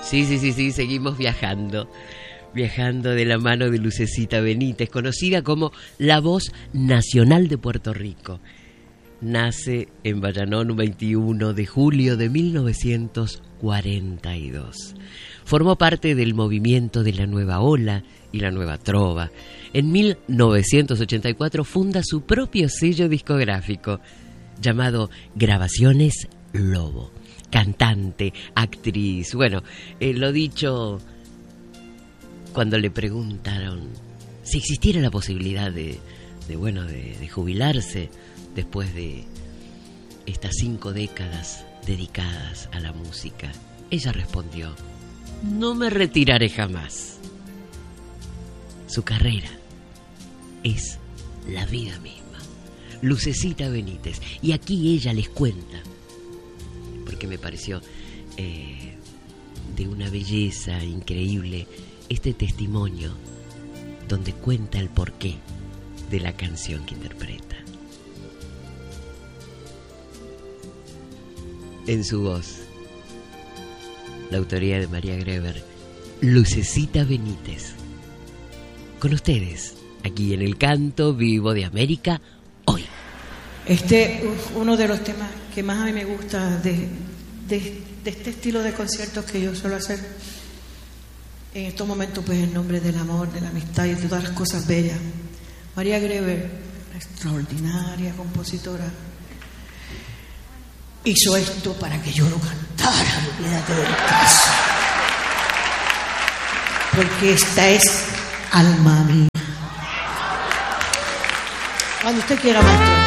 Sí, seguimos viajando de la mano de Lucecita Benítez, conocida como la voz nacional de Puerto Rico. Nace en Vallanón un 21 de julio de 1942. Formó parte del movimiento de la Nueva Ola y la Nueva Trova. En 1984 funda su propio sello discográfico llamado Grabaciones Lobo. Cantante, actriz, bueno, lo dicho cuando le preguntaron si existiera la posibilidad de jubilarse después de estas 5 décadas dedicadas a la música. Ella respondió: no me retiraré jamás. Su carrera es la vida misma. Lucecita Benítez. Y aquí ella les cuenta, porque me pareció de una belleza increíble este testimonio donde cuenta el porqué de la canción que interpreta. En su voz, la autoría de María Greber, Lucecita Benítez. Con ustedes, aquí en el Canto Vivo de América, hoy. Uno de los temas que más a mí me gusta de este estilo de conciertos que yo suelo hacer en estos momentos, pues en nombre del amor, de la amistad y de todas las cosas bellas. María Greber, una extraordinaria compositora, hizo esto para que yo lo cantara, olvídate del caso, porque esta es alma mía. Cuando usted quiera, maestro.